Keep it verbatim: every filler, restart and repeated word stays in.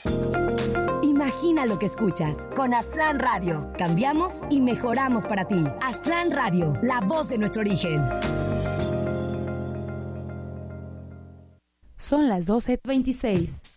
Imagina lo que escuchas. Con Aztlán Radio. Cambiamos y mejoramos para ti. Aztlán Radio, la voz de nuestro origen. Son las doce veintiséis.